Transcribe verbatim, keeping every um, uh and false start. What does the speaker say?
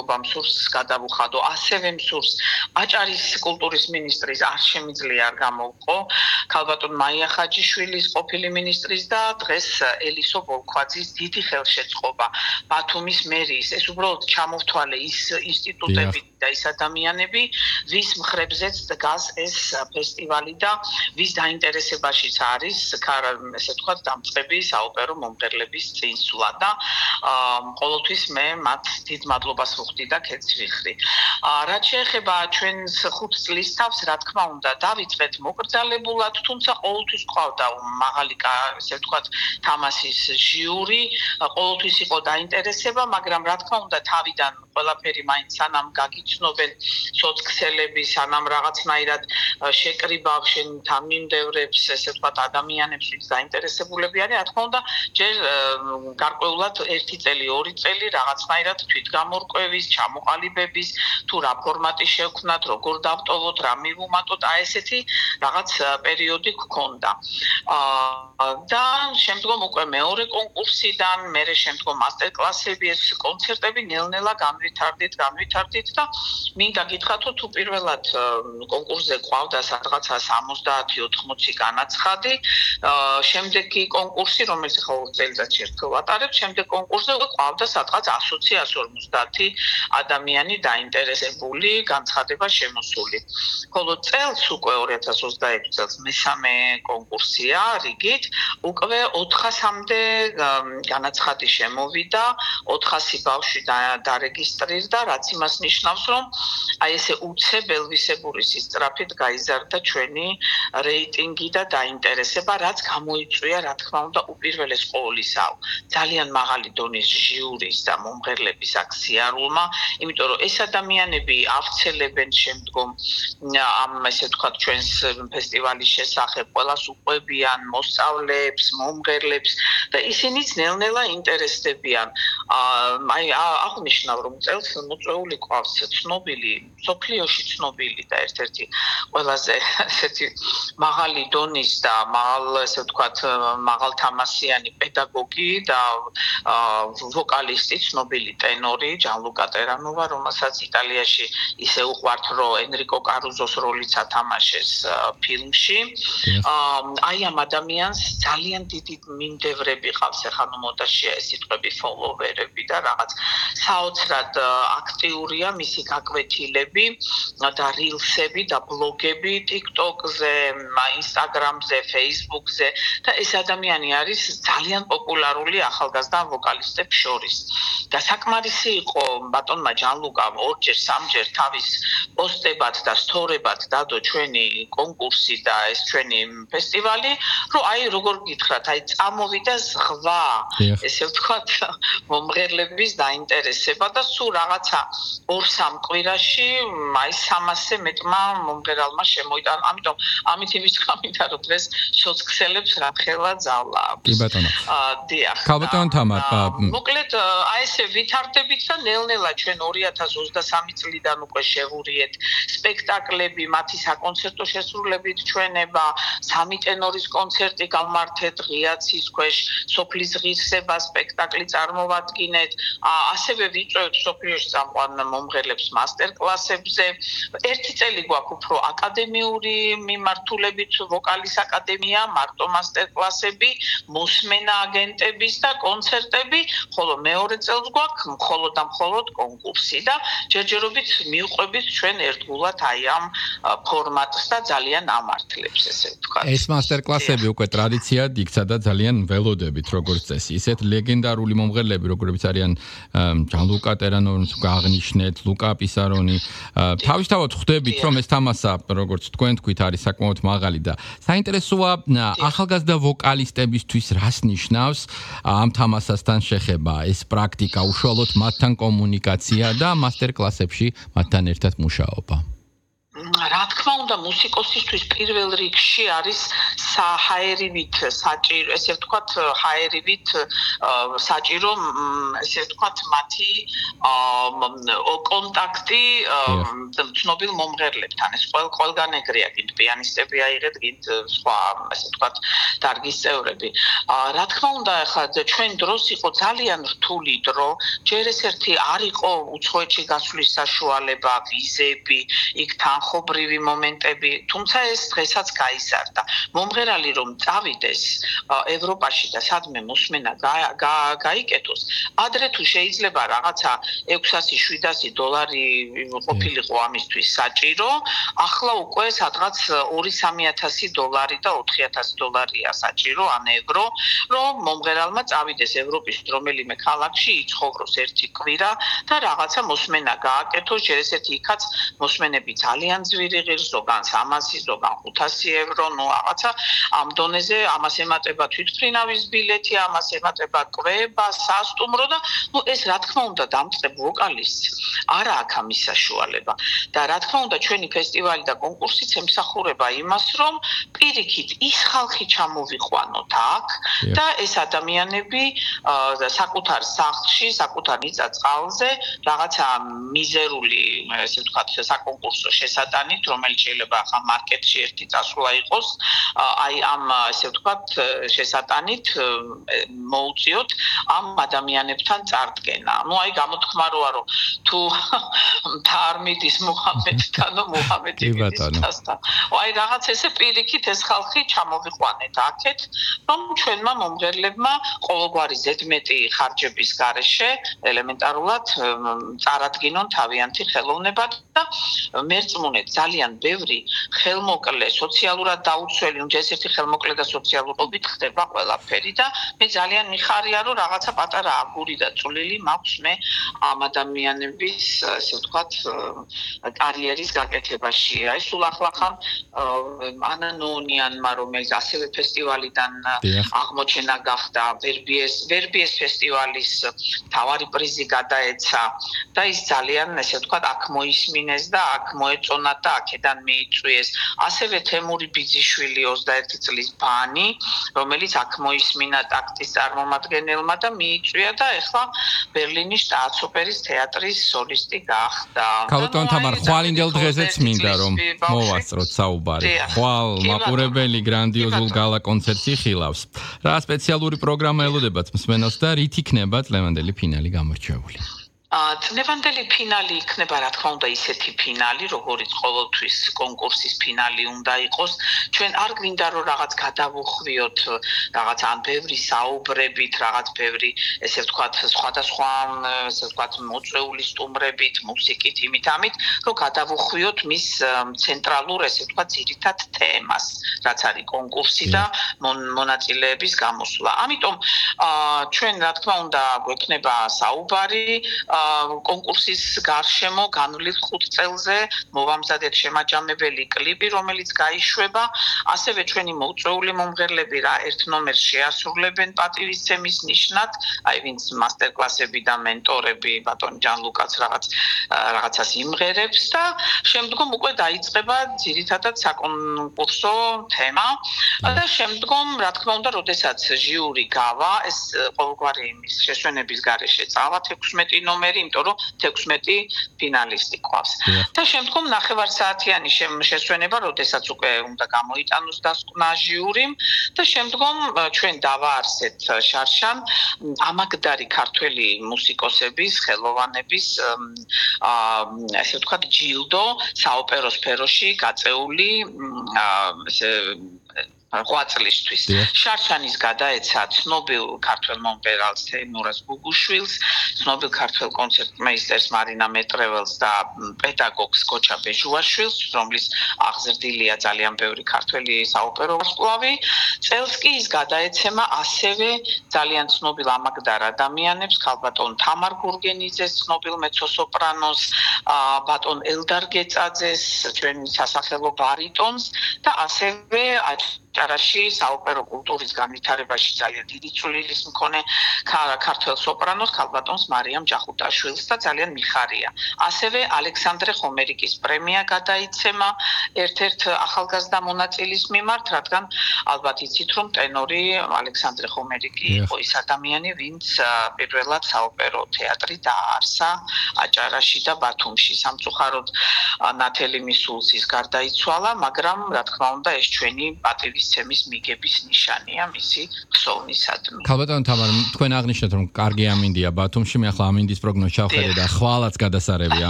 თანამდებობა მსურს გადავუხადო, ასევე მსურს აჭარის კულტურის მინისტრის არ შემიძლია არ გამოვყო, ქალბატონ მაია ხაჯიშვილის ყოფილი მინისტრის და დღეს ელისო ბოლქვაძის დიდი ხელშეწყობა ბათუმის მერიის. ეს უბრალოდ ჩამოვთვალე ის ინსტიტუტები და ის ადამიანები, ვის მხრებზეც დგას ეს ფესტივალი და ვის დაინტერესებაშიც არის, ესე ვთქვათ, დამწყები საოპერო მომღერლების წინსვლა და ყოველთვის მე მათ დიდ მადლობას ვუხდი და ქეთს ვიხრი. რაც შეეხება ჩვენს ხუთ წლის თავს, რა თქმა უნდა, დავიწყეთ მოკრძალებულად, თუმცა ყოველთვის ყავდა მაღალი, ესე ვთქვათ, თამასის ჟიური, ყოველთვის იყო დაინტერესება, მაგრამ რა თქმა უნდა, თავიდან ყველაფერი მაინც სანამ გაგიცნობენ სოცქსელები, სანამ რაღაცნაირად შეკრიბავ შენ თამიმდევრებს, ესე ვთქვათ, ადამიანებს, ვინც დაინტერესებულები არიან, რა თქმა უნდა, ჯერ გარკვეულად ერთი წელი, ორი წელი რაღაცნაირად თვითგამორკვევის, ჩამოყალიბების, თუ რა ფორმატი შევქმნათ, როგორ დავტოვოთ, რა მივუმატოთ, აი ესეთი რაღაც პერიოდი გქონდა. და შემდგომ უკვე მეორე კონკურსიდან, მერე შემდგომ მასტერკლასები, ეს კონცერტები ნელ-ნელა განვითარდით, განვითარდით და მინდა გითხრათ, თუ პირველად კონკურსზე ყავდა სადღაცა სამოცდაათი ოთხმოცი განაცხადი, შემდეგი კონკურსი, რომელიც ხო წელიწადში ერთხელ ვატარებთ, შემდეგ კონკურსზე უკვე ყავდა სადღაც ასოცი ასი ორმოცდაათი ადამიანი დაინტერესებული, განცხადება შემოსული. ხოლო წელს უკვე ორი ათას ოცდაექვსი წელს მესამე კონკურსია რიგით, უკვე ოთხასამდე განაცხადი შემოვიდა, ოთხასი ბავშვი დარეგისტრირდა, რაც იმას ნიშნავს, რომ აი ესე უცებ ელვისებური სისწრაფით გაიზარდა ჩვენი რეიტინგი და დაინტერესება, რაც გამოიწვია, რა თქმა უნდა, უპირველეს ყოვლისა, ძალიან მაღალი დონის ჟიურის და მომღერლების აქ სიარულმა, იმიტომ რომ ეს ადამიანები ავრცელებენ შემდგომ ამ ესე ვთქვათ ჩვენს ფესტივალის შესახებ, ყველას უყვებიან, მოსწავლეებს, მომღერლებს და ისინიც ნელ-ნელა ინტერესდებიან. აი აღნიშნავ, რომ წელს მოწვეული ყავს ცნობილი, მსოფლიოში ცნობილი და ერთ-ერთი ყველაზე ესეთი მაღალი დონის და მაღალ, ესე ვთქვათ, მაღალთამასიანი პედაგოგი და ვოკალისტი, ცნობილი ტენორი ჯანლუკა ტერანოვა, რომელსაც იტალიაში ისე უყვართ, რომ ენრიკო კარუზოს როლიც ათამაშეს ფილმში. აი ამ ადამიანს ძალიან დიდი მიმდევრები ყავს, ეხლა ნუ მოდაშია ეს სიტყვები ფოლოვერები და რაღაც საოცრად აქტიურია მისი გაკვეთილები და რილსები და ბლოგები TikTok-ზე, Instagram-ზე, Facebook-ზე და ეს ადამიანი არის ძალიან პოპულარული ახალგაზრდა ვოკალისტებს შორის. და საკმარისი იყო ბატონმა ჯანლუკამ ორჯერ, სამჯერ თავის პოსტებად და სტორებად დადო ჩვენი კონკურსი და ეს ჩვენი ფესტივალი, რომ აი როგორ გითხრათ, აი წამოვიდა ზღვა, ესე ვთქვათ, მომღერლების დაინტერესება და სულ რაღაცა ორ-სამ კვირაში აი სამასზე მეტმა მომღერალმა შემოიტანა. ამიტომ ამით იმის გამიდა, რომ დღეს სოცქსელებს რამხელა ძალა აქვს. კი ბატონო. დიახ. ქალბატონ თამარ, მოკლედ აი ესე ვითარდებით და ნელ-ნელა ჩვენ ორი ათას ოცდასამი წლიდან უკვე შევურიეთ სპექტაკლები, მათი საკონცერტო შესრულებით ჩვენება, სამი ტენორის კონცერტი გავმართეთ ღიაცის ქვეშ, სოფლის ღირსება სპექტაკლი წარმოვადგინეთ, ასევე ვიწვევთ სოფლიოში წამყვან მომღერლებს მასტერკლასებზე. ერთი წელი გვაქვს უფრო აკადემიური მიმართულებით, ვოკალის აკადემია, მარტო მასტერკლასები, მოსმენა აგენტების და კონცერტები, ხოლო მეორე წელს გვაქვს მხოლოდ და მხოლოდ კონკურსი და ჯერჯერობით მივყვებით ჩვენ ერთგულად აი ამ ფორმატს და ძალიან ამართლებს, ესე ვთქვათ. ეს მასტერკლასები უკვე ტრადიციად იქცა და ძალიან ველოდებით, როგორც წესი. ისეთ ლეგენდარული მომღერლები, როგორებიც არიან ჯანლუკა ტერანოვი, აღნიშნეთ, ლუკა პისარონი, თავისთავად ხვდებით, რომ ეს თამასა, როგორც თქვენ თქვით, არის საკმაოდ მაღალი და საინტერესოა ახალგაზრდა ვოკალისტებისთვის რას ნიშნავს ამ თამასასთან შეხება, ეს პრაქტიკა, უშუალოდ მათთან კომუნიკაცია და მასტერკლასებში მათთან ერთად მუშაობა. რა რა თქმა უნდა, მუსიკოსისთვის პირველ რიგში არის საჰაერივით საჭირო, ესე ვთქვათ, ჰაერივით საჭირო, ესე ვთქვათ, მათი კონტაქტი ცნობილ მომღერლებთან. ეს ყველგან ეგრეა, გინდ პიანისტები აიღეთ, გინდ სხვა, ესე ვთქვათ, დარგის წევრები. რა თქმა უნდა, ახლა ჩვენ დროს იყო ძალიან რთული დრო, ჯერ ეს ერთი არ იყო უცხოეთში გასვლის საშუალება, ვიზები, იქ თანხობრივი მომენტები, თუმცა ეს დღესაც გაიზარდა. მომღერალი რომ წავიდეს ევროპაში და სადმე მოსმენა გაიკეთოს, ადრე თუ შეიძლება რაღაცა ექვსასი შვიდასი დოლარი ყოფილიყო ამისთვის საჭირო, ახლა უკვე სადღაც ორი სამი ათასი დოლარი და ოთხი ათასი დოლარია საჭირო ან ევრო, რომ მომღერალმა წავიდეს ევროპის რომელიმე ქალაქში, იცხოვროს ერთი კვირა და რაღაცა მოსმენა გააკეთოს, ჯერ ესეთი იქაც მოსმენები ძალიან ძვირი ღირს, ზოგან სამასი, ზოგან ხუთასი ევრო, ნუ რაღაცა ამ დონეზე ამას ემატება თვითმფრინავის ბილეთი, ამას ემატება კვება, სასტუმრო და ნუ ეს რა თქმა უნდა დამწყებ ვოკალისტს არა აქვს ამის საშუალება. და რა თქმა უნდა ჩვენი ფესტივალი და კონკურსიც ემსახურება იმას, რომ პირიქით ის ხალხი ჩამოვიყვანოთ აქ და ეს ადამიანები საკუთარ სახლში, საკუთარ მიწა-წყალზე რაღაცა მიზერული, ესე ვთქვათ, საკონკურსო შესატანით, რომელიც შეიძლება ახლა მარკეტში ერთი წასვლა იყოს, აი ამ ესე ვთქვათ, შესატანით მოუწიოთ ამ ადამიანებთან წარდგენა. ნუ აი გამოთქმაროა, რომ თუ არ მიდის მუჰამედთან, მუჰამედი მიდის თასთან. აი რაღაც ესე პირიქით ეს ხალხი ჩამოვიყვანეთ აქეთ, რომ ჩვენმა მომღერლებმა ყოველგვარი ზედმეტი ხარჯების გარეშე ელემენტარულად წარადგინონ თავიანთი ხელოვნება და მერწმუნეთ ძალიან ბევრი ხელმოკლე, სოციალურად დაუცველი, ნუ ესეთი ხელმოკლე და სოციალურობით ხდება ყველაფერი და მე ძალიან მიხარია, რომ რაღაცა პატარა აგური და წვლილი მაქვს მე ამ ადამიანების, ესე ვთქვათ, კარიერის გაკეთებაში. აი სულ ახლახან ანა ნოუნიანმა, რომელიც ასევე ფესტივალიდან აღმოჩენა გახდა, ვერბიეს ვერბიეს ფესტივალის თავარი პრიზი გადაეცა და ის ძალიან, ესე ვთქვათ, აქ მოისმინეს და აქ მოეწონა და აქედან მიიწვიეს. ასევე თემური ბიძიშვილი ოცდაერთი წლის ბანი, რომელიც აქ მოისმინა ტაქტის წარმომადგენელმა და მიიწვია და ეხლა ბერლინის შტატსოპერის თეატრის სოლისტი გახდა. ქალბატონ თამარ, ხვალინდელ დღეზეც მინდა რომ მოვასწროთ საუბარი. ხვალ მაყურებელი გრანდიოზულ გალა კონცერტს იხილავს. რა სპეციალური პროგრამა ელოდებათ მსმენელს და რით იქნება წლევანდელი ფინალი გამორჩეული? წლევანდელი ფინალი იქნება, რა თქმა უნდა, ისეთი ფინალი, როგორიც ყოველთვის კონკურსის ფინალი უნდა იყოს. ჩვენ არ გვინდა რომ რაღაც გადავუხვიოთ, რაღაც ან ბევრი საუბრებით, რაღაც ბევრი, ესე ვთქვათ, სხვადასხვა, ესე ვთქვათ, მოწვეული სტუმრებით, მუსიკით, იმით ამით, რომ გადავუხვიოთ მის ცენტრალურ, ესე ვთქვათ, ძირითად თემას, რაც არის კონკურსი და მონაწილეების გამოსვლა. ამიტომ ჩვენ, რა თქმა უნდა, გვექნება საუბარი კონკურსის გარშემო განვლით ხუთ წელზე მოვამზადეთ შემაჯამებელი კლიპი, რომელიც გაიშვება, ასევე ჩვენი მოუწვეული მომღერლები რა ერთ ნომერს შეასრულებენ პატივისცემის ნიშნად, აი ვინც მასტერკლასები და მენტორები, ბატონი ჯანლუკაც რაღაც რაღაცას იმღერებს და შემდგომ უკვე დაიწყება ძირითადად საკონკურსო თემა და შემდგომ, რა თქმა უნდა, როდესაც ჟიური გავა, ეს ყოველგვარი იმის შესვენების გარეშე წავა თექვსმეტი ნომერი, იმიტომ რომ თექვსმეტი ფინალისტი ყავს. და შემდგომ ნახევარსაათიანი შესვენება, როდესაც უკვე უნდა გამოიტანოს დასკვნა ჟიურიმ და შემდგომ ჩვენ დავაარსეთ შარშან ამაგდარი ქართველი მუსიკოსების, ხელოვანების, ასე ვთქვათ, ჯილდო საოპერო სფეროში გაწეული ესე რვა წლისთვის. შარშანის გადაეცა ცნობილ ქართველ მომღერალს თეიმურაზ გუგუშვილს, ცნობილ ქართველ კონცერტმეისტერს მარინა მეტრეველს და პედაგოგს გოჩა ბეჟუაშვილს, რომლის აღზრდილია ძალიან ბევრი ქართველი საოპერო ვარსკვლავი. წელს კი ის გადაეცემა ასევე ძალიან ცნობილ ამაგდარ ადამიანებს, ქალბატონ თამარ გურგენიძეს, ცნობილ მეცო-სოპრანოს, ბატონ ელდარ გეწაძეს, ჩვენ სასახელო ბარიტონს და ასევე ჭარაში საოპერო კულტურის განვითარებაში ძალიან დიდი წვლილის მქონე ქართველ სოპრანოს ქალბატონს მარიამ ჯახუტაშვილს და ძალიან მიხარია. ასევე ალექსანდრე ხომერიკის პრემია გადაიცემა ერთ-ერთ ახალგაზრდა მონაწილის მიმართ, რადგან ალბათ იცით, რომ ტენორი ალექსანდრე ხომერიკი იყო ის ადამიანი, ვინც პირველად საოპერო თეატრი დააარსა აჭარაში და ბათუმში. სამწუხაროდ ნათელი მისულსის გარდაიცვალა, მაგრამ რა თქმა უნდა ეს ჩვენი პატივისცემის მიგების ნიშანია მისი ხსოვნისადმი. ქალბატონ თამარ, თქვენ აღნიშნეთ რომ კარგი ამინდია ბათუმში, მე ახლა ამინდის პროგნოზს ჩავხედე და ხვალაც გადასარევია